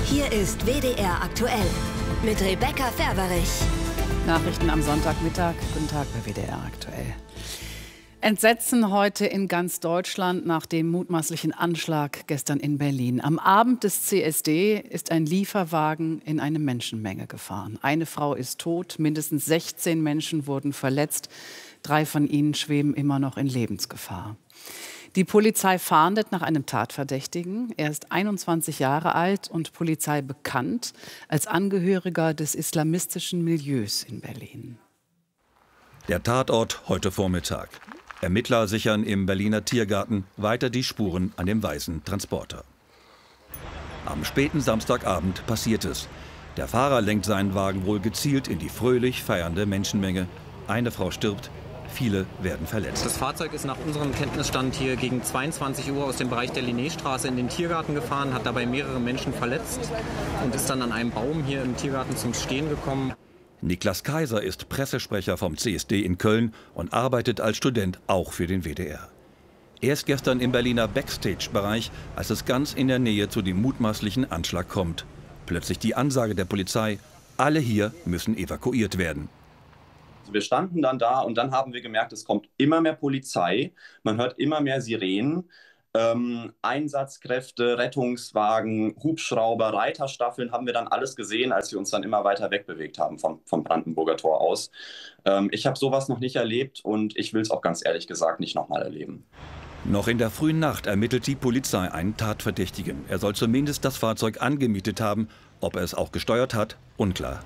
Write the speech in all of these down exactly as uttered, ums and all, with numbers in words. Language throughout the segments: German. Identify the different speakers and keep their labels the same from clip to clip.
Speaker 1: Hier ist W D R aktuell mit Rebecca Ferberich.
Speaker 2: Nachrichten am Sonntagmittag. Guten Tag bei W D R aktuell. Entsetzen heute in ganz Deutschland nach dem mutmaßlichen Anschlag gestern in Berlin. Am Abend des C S D ist ein Lieferwagen in eine Menschenmenge gefahren. Eine Frau ist tot, mindestens sechzehn Menschen wurden verletzt. Drei von ihnen schweben immer noch in Lebensgefahr. Die Polizei fahndet nach einem Tatverdächtigen. Er ist einundzwanzig Jahre alt und Polizei bekannt als Angehöriger des islamistischen Milieus in Berlin.
Speaker 3: Der Tatort heute Vormittag. Ermittler sichern im Berliner Tiergarten weiter die Spuren an dem weißen Transporter. Am späten Samstagabend passiert es. Der Fahrer lenkt seinen Wagen wohl gezielt in die fröhlich feiernde Menschenmenge. Eine Frau stirbt, viele werden verletzt.
Speaker 4: Das Fahrzeug ist nach unserem Kenntnisstand hier gegen zweiundzwanzig Uhr aus dem Bereich der Linnéstraße in den Tiergarten gefahren, hat dabei mehrere Menschen verletzt und ist dann an einem Baum hier im Tiergarten zum Stehen gekommen.
Speaker 3: Niklas Kaiser ist Pressesprecher vom C S D in Köln und arbeitet als Student auch für den W D R. Er ist gestern im Berliner Backstage-Bereich, als es ganz in der Nähe zu dem mutmaßlichen Anschlag kommt. Plötzlich die Ansage der Polizei, alle hier müssen evakuiert werden.
Speaker 5: Wir standen dann da und dann haben wir gemerkt, es kommt immer mehr Polizei, man hört immer mehr Sirenen. Ähm, Einsatzkräfte, Rettungswagen, Hubschrauber, Reiterstaffeln haben wir dann alles gesehen, als wir uns dann immer weiter wegbewegt haben vom, vom Brandenburger Tor aus. Ähm, ich habe sowas noch nicht erlebt und ich will es auch ganz ehrlich gesagt nicht nochmal erleben.
Speaker 3: Noch in der frühen Nacht ermittelt die Polizei einen Tatverdächtigen. Er soll zumindest das Fahrzeug angemietet haben. Ob er es auch gesteuert hat, unklar.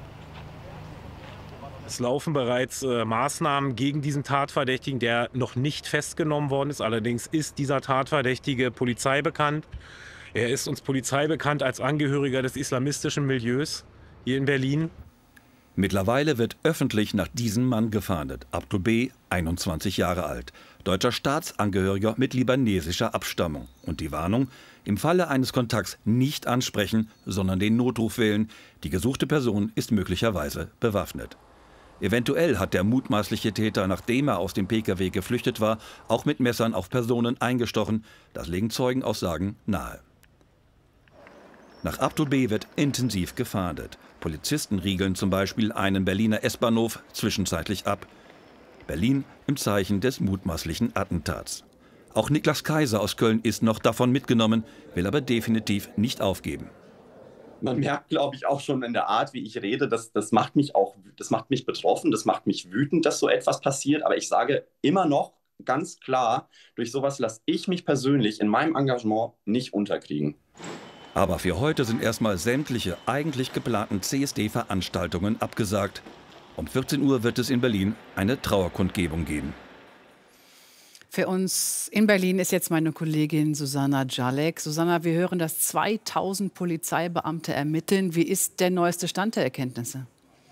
Speaker 6: Es laufen bereits äh, Maßnahmen gegen diesen Tatverdächtigen, der noch nicht festgenommen worden ist. Allerdings ist dieser Tatverdächtige Polizei bekannt. Er ist uns Polizei bekannt als Angehöriger des islamistischen Milieus hier in Berlin.
Speaker 3: Mittlerweile wird öffentlich nach diesem Mann gefahndet. Abdul B., einundzwanzig Jahre alt. Deutscher Staatsangehöriger mit libanesischer Abstammung. Und die Warnung, im Falle eines Kontakts nicht ansprechen, sondern den Notruf wählen. Die gesuchte Person ist möglicherweise bewaffnet. Eventuell hat der mutmaßliche Täter, nachdem er aus dem P K W geflüchtet war, auch mit Messern auf Personen eingestochen. Das legen Zeugenaussagen nahe. Nach Abdul B. wird intensiv gefahndet. Polizisten riegeln zum Beispiel einen Berliner S-Bahnhof zwischenzeitlich ab. Berlin im Zeichen des mutmaßlichen Attentats. Auch Niklas Kaiser aus Köln ist noch davon mitgenommen, will aber definitiv nicht aufgeben.
Speaker 5: Man merkt, glaube ich, auch schon in der Art, wie ich rede, das, das macht mich auch, das macht mich betroffen, das macht mich wütend, dass so etwas passiert. Aber ich sage immer noch ganz klar, durch sowas lasse ich mich persönlich in meinem Engagement nicht unterkriegen.
Speaker 3: Aber für heute sind erstmal sämtliche eigentlich geplanten C S D-Veranstaltungen abgesagt. Um vierzehn Uhr wird es in Berlin eine Trauerkundgebung geben.
Speaker 2: Für uns in Berlin ist jetzt meine Kollegin Susanna Jalek. Susanna, wir hören, dass zweitausend Polizeibeamte ermitteln. Wie ist der neueste Stand der Erkenntnisse?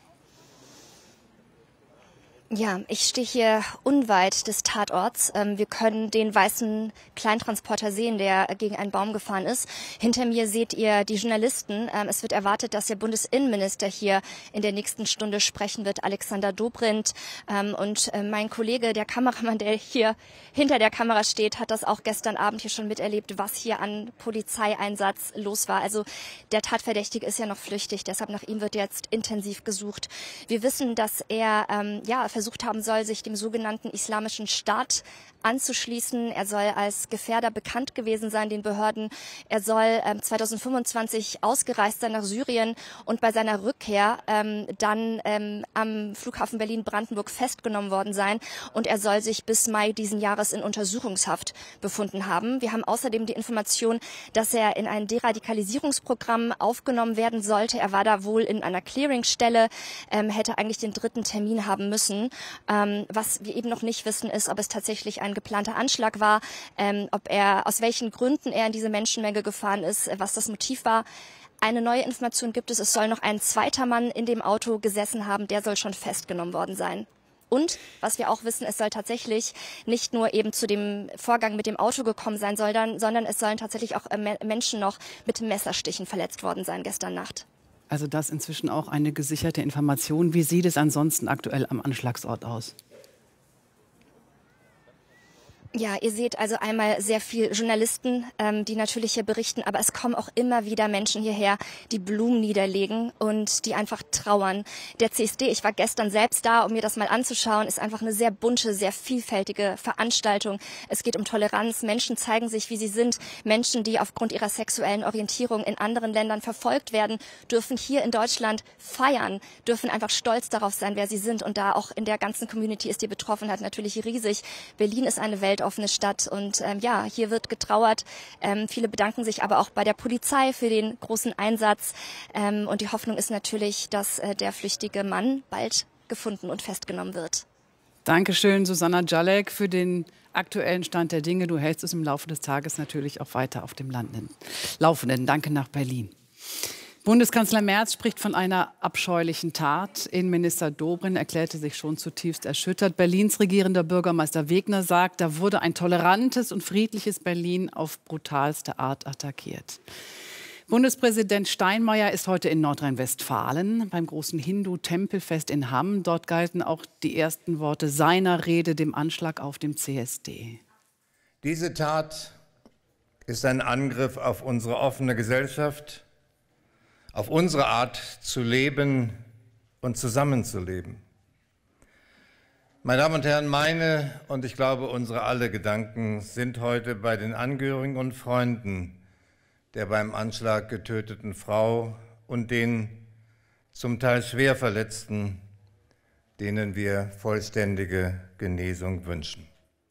Speaker 7: Ja, ich stehe hier unweit des Tatorts. Wir können den weißen Kleintransporter sehen, der gegen einen Baum gefahren ist. Hinter mir seht ihr die Journalisten. Es wird erwartet, dass der Bundesinnenminister hier in der nächsten Stunde sprechen wird, Alexander Dobrindt. Und mein Kollege, der Kameramann, der hier hinter der Kamera steht, hat das auch gestern Abend hier schon miterlebt, was hier an Polizeieinsatz los war. Also der Tatverdächtige ist ja noch flüchtig, deshalb nach ihm wird jetzt intensiv gesucht. Wir wissen, dass er ähm, ja versucht haben soll, sich dem sogenannten Islamischen Staat anzuschließen. Er soll als Gefährder bekannt gewesen sein den Behörden. Er soll ähm, zweitausendfünfundzwanzig ausgereist sein nach Syrien und bei seiner Rückkehr ähm, dann ähm, am Flughafen Berlin-Brandenburg festgenommen worden sein. Und er soll sich bis Mai diesen Jahres in Untersuchungshaft befunden haben. Wir haben außerdem die Information, dass er in ein Deradikalisierungsprogramm aufgenommen werden sollte. Er war da wohl in einer Clearingstelle, ähm, hätte eigentlich den dritten Termin haben müssen. Ähm, was wir eben noch nicht wissen, ist, ob es tatsächlich ein geplanter Anschlag war, ähm, ob er, aus welchen Gründen er in diese Menschenmenge gefahren ist, was das Motiv war. Eine neue Information gibt es, es soll noch ein zweiter Mann in dem Auto gesessen haben, der soll schon festgenommen worden sein. Und was wir auch wissen, es soll tatsächlich nicht nur eben zu dem Vorgang mit dem Auto gekommen sein, sondern, sondern es sollen tatsächlich auch äh, Menschen noch mit Messerstichen verletzt worden sein gestern Nacht.
Speaker 2: Also das inzwischen auch eine gesicherte Information. Wie sieht es ansonsten aktuell am Anschlagsort aus?
Speaker 7: Ja, ihr seht also einmal sehr viel Journalisten, ähm, die natürlich hier berichten, aber es kommen auch immer wieder Menschen hierher, die Blumen niederlegen und die einfach trauern. Der C S D, ich war gestern selbst da, um mir das mal anzuschauen, ist einfach eine sehr bunte, sehr vielfältige Veranstaltung. Es geht um Toleranz, Menschen zeigen sich, wie sie sind. Menschen, die aufgrund ihrer sexuellen Orientierung in anderen Ländern verfolgt werden, dürfen hier in Deutschland feiern, dürfen einfach stolz darauf sein, wer sie sind. Und da auch in der ganzen Community ist die Betroffenheit natürlich riesig. Berlin ist eine Welt offene Stadt und ähm, ja, hier wird getrauert. Ähm, viele bedanken sich aber auch bei der Polizei für den großen Einsatz ähm, und die Hoffnung ist natürlich, dass äh, der flüchtige Mann bald gefunden und festgenommen wird.
Speaker 2: Dankeschön, Susanna Jalek, für den aktuellen Stand der Dinge. Du hältst es im Laufe des Tages natürlich auch weiter auf dem Laufenden. Danke nach Berlin. Bundeskanzler Merz spricht von einer abscheulichen Tat. Innenminister Dobrindt erklärte sich schon zutiefst erschüttert. Berlins regierender Bürgermeister Wegner sagt, da wurde ein tolerantes und friedliches Berlin auf brutalste Art attackiert. Bundespräsident Steinmeier ist heute in Nordrhein-Westfalen beim großen Hindu-Tempelfest in Hamm. Dort galten auch die ersten Worte seiner Rede dem Anschlag auf dem C S D.
Speaker 8: Diese Tat ist ein Angriff auf unsere offene Gesellschaft, auf unsere Art zu leben und zusammenzuleben. Meine Damen und Herren, meine und ich glaube unsere alle Gedanken sind heute bei den Angehörigen und Freunden der beim Anschlag getöteten Frau und den zum Teil schwer Verletzten, denen wir vollständige Genesung wünschen.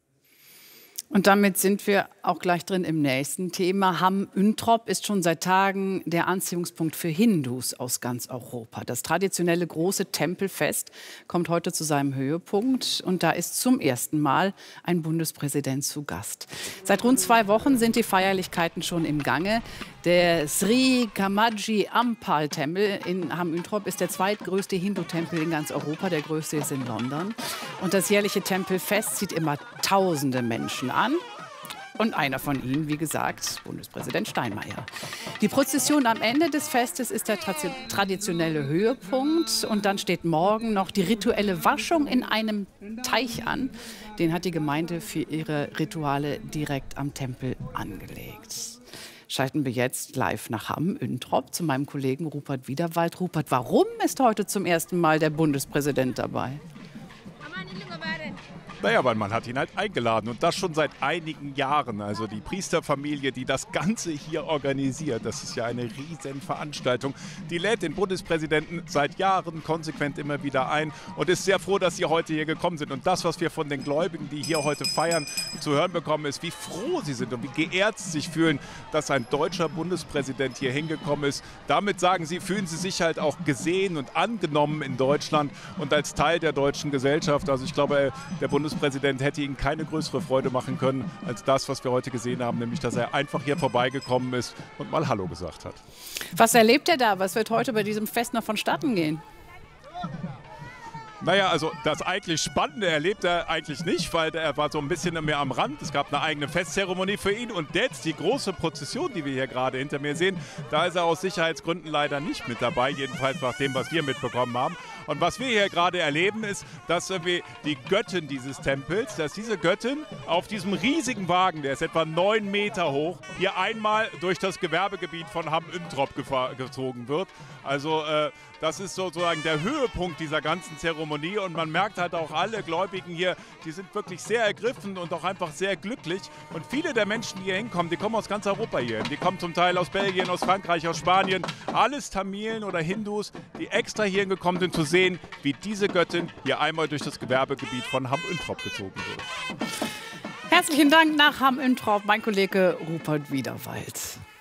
Speaker 2: Und damit sind wir auch gleich drin im nächsten Thema. Hamm-Üntrop ist schon seit Tagen der Anziehungspunkt für Hindus aus ganz Europa. Das traditionelle große Tempelfest kommt heute zu seinem Höhepunkt. Und da ist zum ersten Mal ein Bundespräsident zu Gast. Seit rund zwei Wochen sind die Feierlichkeiten schon im Gange. Der Sri Kamaji Ampal Tempel in Hamm-Üntrop ist der zweitgrößte Hindu-Tempel in ganz Europa. Der größte ist in London. Und das jährliche Tempelfest zieht immer tausende Menschen an. Und einer von ihnen, wie gesagt, Bundespräsident Steinmeier. Die Prozession am Ende des Festes ist der traditionelle Höhepunkt. Und dann steht morgen noch die rituelle Waschung in einem Teich an. Den hat die Gemeinde für ihre Rituale direkt am Tempel angelegt. Schalten wir jetzt live nach Hamm-Üntrop zu meinem Kollegen Rupert Wiederwald. Rupert, warum ist heute zum ersten Mal der Bundespräsident dabei?
Speaker 9: Naja, weil man hat ihn halt eingeladen und das schon seit einigen Jahren. Also die Priesterfamilie, die das Ganze hier organisiert, das ist ja eine riesen Veranstaltung. Die lädt den Bundespräsidenten seit Jahren konsequent immer wieder ein und ist sehr froh, dass sie heute hier gekommen sind. Und das, was wir von den Gläubigen, die hier heute feiern, zu hören bekommen, ist, wie froh sie sind und wie geehrt sie sich fühlen, dass ein deutscher Bundespräsident hier hingekommen ist. Damit sagen sie, fühlen sie sich halt auch gesehen und angenommen in Deutschland und als Teil der deutschen Gesellschaft. Also ich glaube, der Bundespräsident Bundespräsident hätte Ihnen keine größere Freude machen können, als das, was wir heute gesehen haben, nämlich, dass er einfach hier vorbeigekommen ist und mal Hallo gesagt hat.
Speaker 2: Was erlebt er da? Was wird heute bei diesem Fest noch vonstatten gehen?
Speaker 9: Naja, also das eigentlich Spannende erlebt er eigentlich nicht, weil er war so ein bisschen mehr am Rand. Es gab eine eigene Festzeremonie für ihn und jetzt die große Prozession, die wir hier gerade hinter mir sehen, da ist er aus Sicherheitsgründen leider nicht mit dabei, jedenfalls nach dem, was wir mitbekommen haben. Und was wir hier gerade erleben, ist, dass wir die Göttin dieses Tempels, dass diese Göttin auf diesem riesigen Wagen, der ist etwa neun Meter hoch, hier einmal durch das Gewerbegebiet von Hamm-Üntrop gezogen wird. Also äh, das ist sozusagen der Höhepunkt dieser ganzen Zeremonie und man merkt halt auch, alle Gläubigen hier, die sind wirklich sehr ergriffen und auch einfach sehr glücklich. Und viele der Menschen, die hier hinkommen, die kommen aus ganz Europa hier. Die kommen zum Teil aus Belgien, aus Frankreich, aus Spanien. Alles Tamilen oder Hindus, die extra hier gekommen sind, zu sehen, wie diese Göttin hier einmal durch das Gewerbegebiet von Hamm-Üntrop gezogen wird.
Speaker 2: Herzlichen Dank nach Hamm-Üntrop, mein Kollege Rupert Wiederwald.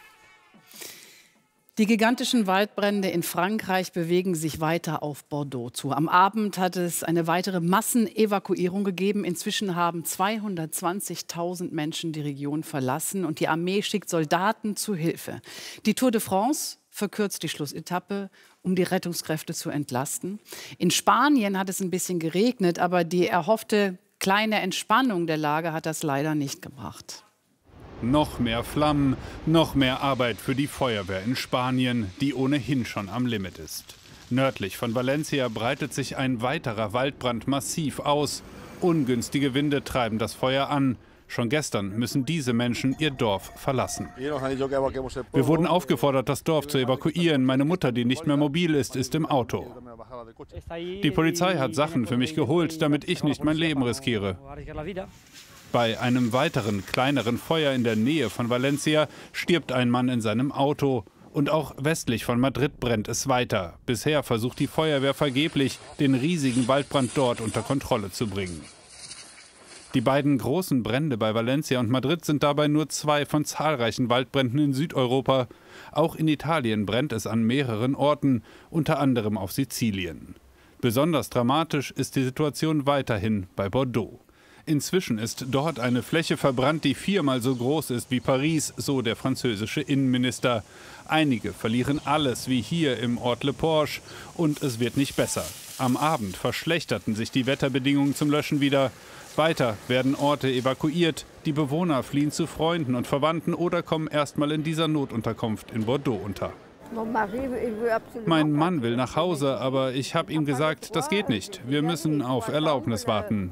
Speaker 2: Die gigantischen Waldbrände in Frankreich bewegen sich weiter auf Bordeaux zu. Am Abend hat es eine weitere Massenevakuierung gegeben. Inzwischen haben zweihundertzwanzigtausend Menschen die Region verlassen und die Armee schickt Soldaten zu Hilfe. Die Tour de France verkürzt die Schlussetappe, um die Rettungskräfte zu entlasten. In Spanien hat es ein bisschen geregnet, aber die erhoffte kleine Entspannung der Lage hat das leider nicht gebracht.
Speaker 10: Noch mehr Flammen, noch mehr Arbeit für die Feuerwehr in Spanien, die ohnehin schon am Limit ist. Nördlich von Valencia breitet sich ein weiterer Waldbrand massiv aus. Ungünstige Winde treiben das Feuer an. Schon gestern müssen diese Menschen ihr Dorf verlassen. Wir wurden aufgefordert, das Dorf zu evakuieren. Meine Mutter, die nicht mehr mobil ist, ist im Auto. Die Polizei hat Sachen für mich geholt, damit ich nicht mein Leben riskiere. Bei einem weiteren, kleineren Feuer in der Nähe von Valencia stirbt ein Mann in seinem Auto. Und auch westlich von Madrid brennt es weiter. Bisher versucht die Feuerwehr vergeblich, den riesigen Waldbrand dort unter Kontrolle zu bringen. Die beiden großen Brände bei Valencia und Madrid sind dabei nur zwei von zahlreichen Waldbränden in Südeuropa. Auch in Italien brennt es an mehreren Orten, unter anderem auf Sizilien. Besonders dramatisch ist die Situation weiterhin bei Bordeaux. Inzwischen ist dort eine Fläche verbrannt, die viermal so groß ist wie Paris, so der französische Innenminister. Einige verlieren alles, wie hier im Ort Le Porche, und es wird nicht besser. Am Abend verschlechterten sich die Wetterbedingungen zum Löschen wieder. Weiter werden Orte evakuiert, die Bewohner fliehen zu Freunden und Verwandten oder kommen erstmal in dieser Notunterkunft in Bordeaux unter. Mein Mann will nach Hause, aber ich habe ihm gesagt, das geht nicht. Wir müssen auf Erlaubnis warten.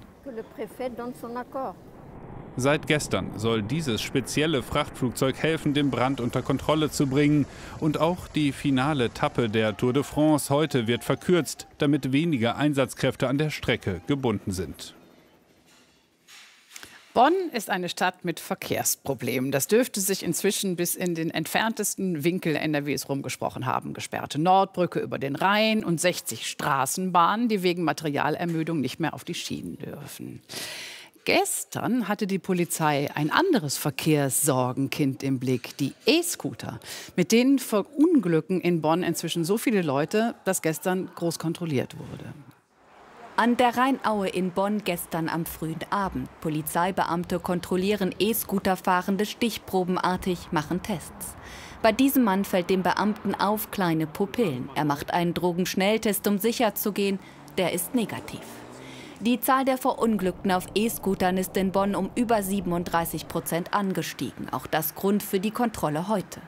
Speaker 10: Seit gestern soll dieses spezielle Frachtflugzeug helfen, den Brand unter Kontrolle zu bringen. Und auch die finale Etappe der Tour de France heute wird verkürzt, damit weniger Einsatzkräfte an der Strecke gebunden sind.
Speaker 2: Bonn ist eine Stadt mit Verkehrsproblemen. Das dürfte sich inzwischen bis in den entferntesten Winkel N R Ws rumgesprochen haben. Gesperrte Nordbrücke über den Rhein und sechzig Straßenbahnen, die wegen Materialermüdung nicht mehr auf die Schienen dürfen. Gestern hatte die Polizei ein anderes Verkehrssorgenkind im Blick, die E-Scooter. Mit denen verunglücken in Bonn inzwischen so viele Leute, dass gestern groß kontrolliert wurde.
Speaker 11: An der Rheinaue in Bonn gestern am frühen Abend. Polizeibeamte kontrollieren E-Scooter-Fahrende stichprobenartig, machen Tests. Bei diesem Mann fällt dem Beamten auf kleine Pupillen. Er macht einen Drogenschnelltest, um sicher zu gehen. Der ist negativ. Die Zahl der Verunglückten auf E-Scootern ist in Bonn um über siebenunddreißig Prozent angestiegen. Auch das Grund für die Kontrolle heute.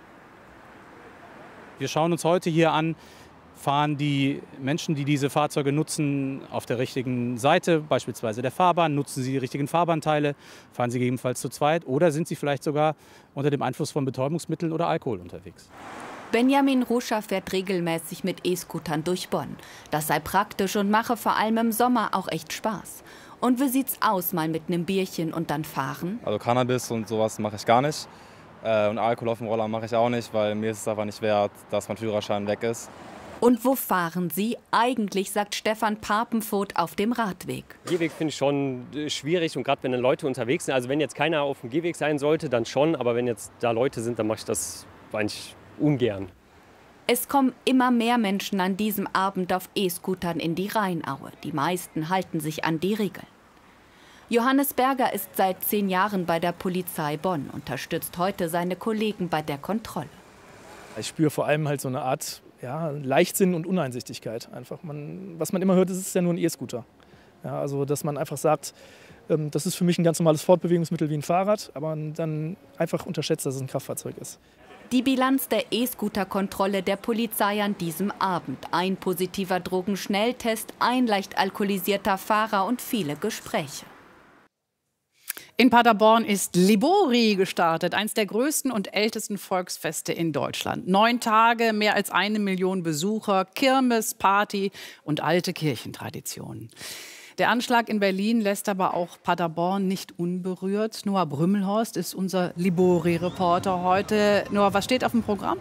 Speaker 12: Wir schauen uns heute hier an, fahren die Menschen, die diese Fahrzeuge nutzen, auf der richtigen Seite, beispielsweise der Fahrbahn, nutzen sie die richtigen Fahrbahnteile, fahren sie gegebenenfalls zu zweit oder sind sie vielleicht sogar unter dem Einfluss von Betäubungsmitteln oder Alkohol unterwegs.
Speaker 11: Benjamin Ruscher fährt regelmäßig mit E-Scootern durch Bonn. Das sei praktisch und mache vor allem im Sommer auch echt Spaß. Und wie sieht's aus, mal mit einem Bierchen und dann fahren?
Speaker 13: Also Cannabis und sowas mache ich gar nicht. Äh, und Alkohol auf dem Roller mache ich auch nicht, weil mir ist es einfach nicht wert, dass mein Führerschein weg ist.
Speaker 11: Und wo fahren Sie? Eigentlich, sagt Stefan Papenvoth, auf dem Radweg.
Speaker 14: Gehweg finde ich schon schwierig und gerade wenn dann Leute unterwegs sind. Also wenn jetzt keiner auf dem Gehweg sein sollte, dann schon. Aber wenn jetzt da Leute sind, dann mache ich das eigentlich ungern.
Speaker 11: Es kommen immer mehr Menschen an diesem Abend auf E-Scootern in die Rheinaue. Die meisten halten sich an die Regeln. Johannes Berger ist seit zehn Jahren bei der Polizei Bonn, unterstützt heute seine Kollegen bei der Kontrolle.
Speaker 15: Ich spüre vor allem halt so eine Art ja, Leichtsinn und Uneinsichtigkeit. Einfach man, was man immer hört, ist, es ist ja nur ein E-Scooter. Ja, also dass man einfach sagt, ähm, das ist für mich ein ganz normales Fortbewegungsmittel wie ein Fahrrad, aber dann einfach unterschätzt, dass es ein Kraftfahrzeug ist.
Speaker 11: Die Bilanz der E-Scooter-Kontrolle der Polizei an diesem Abend. Ein positiver Drogenschnelltest, ein leicht alkoholisierter Fahrer und viele Gespräche.
Speaker 2: In Paderborn ist Libori gestartet, eines der größten und ältesten Volksfeste in Deutschland. Neun Tage, mehr als eine Million Besucher, Kirmes, Party und alte Kirchentraditionen. Der Anschlag in Berlin lässt aber auch Paderborn nicht unberührt. Noah Brümmelhorst ist unser Libori-Reporter heute. Noah, was steht auf dem Programm?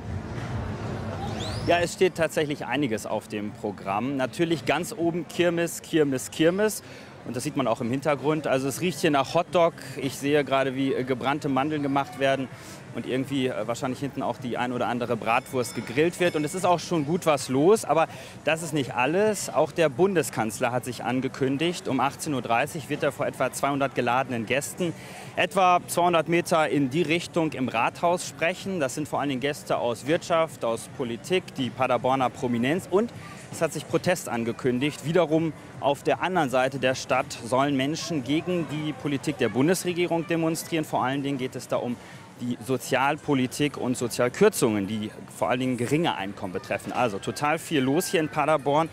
Speaker 16: Ja, es steht tatsächlich einiges auf dem Programm. Natürlich ganz oben Kirmes, Kirmes, Kirmes. Und das sieht man auch im Hintergrund. Also es riecht hier nach Hotdog. Ich sehe gerade, wie gebrannte Mandeln gemacht werden. Und irgendwie wahrscheinlich hinten auch die ein oder andere Bratwurst gegrillt wird. Und es ist auch schon gut was los. Aber das ist nicht alles. Auch der Bundeskanzler hat sich angekündigt. Um achtzehn Uhr dreißig wird er vor etwa zweihundert geladenen Gästen etwa zweihundert Meter in die Richtung im Rathaus sprechen. Das sind vor allen Dingen Gäste aus Wirtschaft, aus Politik, die Paderborner Prominenz. Und es hat sich Protest angekündigt. Wiederum auf der anderen Seite der Stadt sollen Menschen gegen die Politik der Bundesregierung demonstrieren. Vor allen Dingen geht es da um die Sozialpolitik und Sozialkürzungen, die vor allen Dingen geringe Einkommen betreffen. Also total viel los hier in Paderborn.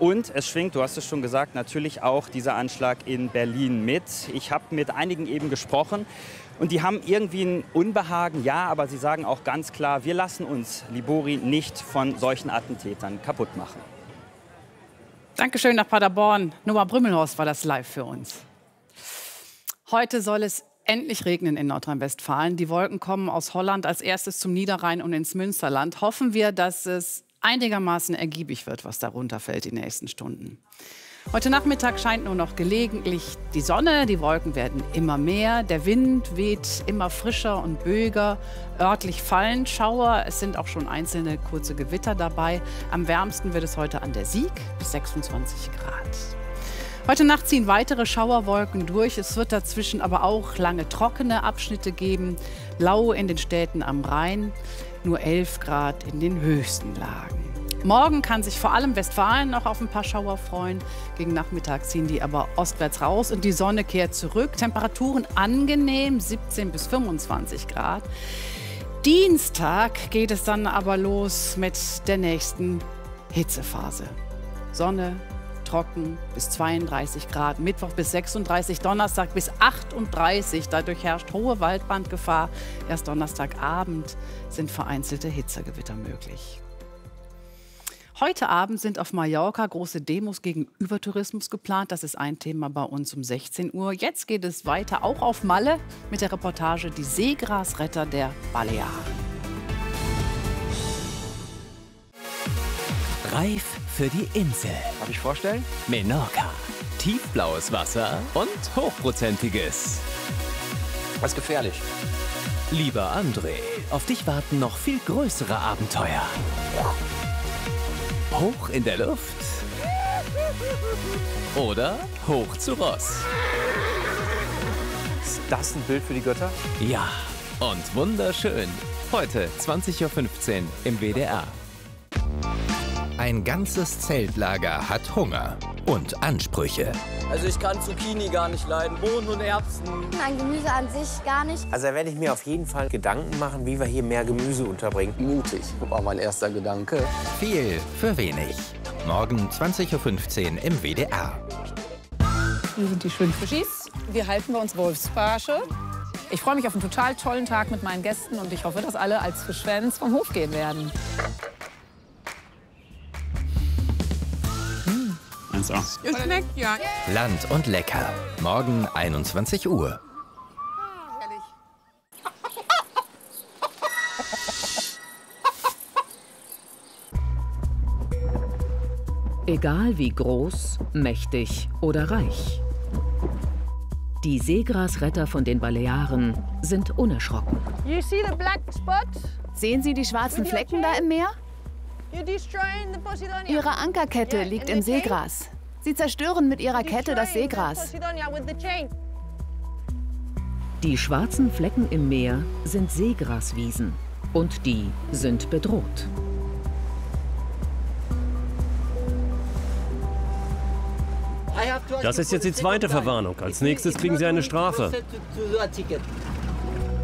Speaker 16: Und es schwingt, du hast es schon gesagt, natürlich auch dieser Anschlag in Berlin mit. Ich habe mit einigen eben gesprochen und die haben irgendwie ein Unbehagen, ja, aber sie sagen auch ganz klar, wir lassen uns Libori nicht von solchen Attentätern kaputt machen.
Speaker 2: Dankeschön nach Paderborn. Noah Brümmelhorst war das live für uns. Heute soll es endlich regnen in Nordrhein-Westfalen. Die Wolken kommen aus Holland als erstes zum Niederrhein und ins Münsterland. Hoffen wir, dass es einigermaßen ergiebig wird, was darunter fällt in den nächsten Stunden. Heute Nachmittag scheint nur noch gelegentlich die Sonne. Die Wolken werden immer mehr. Der Wind weht immer frischer und böiger. Örtlich fallen Schauer. Es sind auch schon einzelne kurze Gewitter dabei. Am wärmsten wird es heute an der Sieg bis sechsundzwanzig Grad. Heute Nacht ziehen weitere Schauerwolken durch. Es wird dazwischen aber auch lange trockene Abschnitte geben. Lau in den Städten am Rhein. Nur elf Grad in den höchsten Lagen. Morgen kann sich vor allem Westfalen noch auf ein paar Schauer freuen. Gegen Nachmittag ziehen die aber ostwärts raus und die Sonne kehrt zurück. Temperaturen angenehm, siebzehn bis fünfundzwanzig Grad. Dienstag geht es dann aber los mit der nächsten Hitzephase. Sonne, trocken bis zweiunddreißig Grad, Mittwoch bis sechsunddreißig, Donnerstag bis achtunddreißig. Dadurch herrscht hohe Waldbrandgefahr. Erst Donnerstagabend sind vereinzelte Hitzegewitter möglich. Heute Abend sind auf Mallorca große Demos gegen Übertourismus geplant. Das ist ein Thema bei uns um sechzehn Uhr. Jetzt geht es weiter, auch auf Malle, mit der Reportage Die Seegrasretter der Balearen.
Speaker 17: Reif für die Insel. Darf ich vorstellen? Menorca. Tiefblaues Wasser und hochprozentiges. Was gefährlich. Lieber André, auf dich warten noch viel größere Abenteuer. Hoch in der Luft oder hoch zu Ross. Ist das ein Bild für die Götter? Ja, und wunderschön. Heute zwanzig Uhr fünfzehn im W D R. Ein ganzes Zeltlager hat Hunger und Ansprüche.
Speaker 18: Also ich kann Zucchini gar nicht leiden, Bohnen und Erbsen.
Speaker 19: Ein Gemüse an sich gar nicht.
Speaker 18: Also da werde ich mir auf jeden Fall Gedanken machen, wie wir hier mehr Gemüse unterbringen. Mutig, war mein erster Gedanke.
Speaker 17: Viel für wenig. Morgen zwanzig Uhr fünfzehn im W D R.
Speaker 20: Hier sind die schönen Fischis. Wir halten bei uns Wolfsbarsche. Ich freue mich auf einen total tollen Tag mit meinen Gästen und ich hoffe, dass alle als Fischfans vom Hof gehen werden.
Speaker 21: Es schmeckt ja.
Speaker 17: Land und lecker. Morgen einundzwanzig Uhr.
Speaker 22: Egal wie groß, mächtig oder reich. Die Seegrasretter von den Balearen sind unerschrocken.
Speaker 23: You see the black spot?
Speaker 24: Sehen Sie die schwarzen Flecken da im Meer? Ihre Ankerkette liegt im Seegras. Sie zerstören mit ihrer Kette das Seegras.
Speaker 22: Die schwarzen Flecken im Meer sind Seegraswiesen und die sind bedroht.
Speaker 25: Das ist jetzt die zweite Verwarnung. Als nächstes kriegen Sie eine Strafe.